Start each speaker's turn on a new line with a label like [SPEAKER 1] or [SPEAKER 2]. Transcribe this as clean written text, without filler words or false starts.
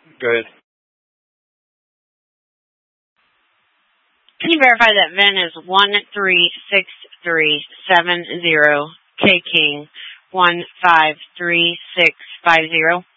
[SPEAKER 1] Go ahead.
[SPEAKER 2] Can you verify that VIN is 136370 K King 153650?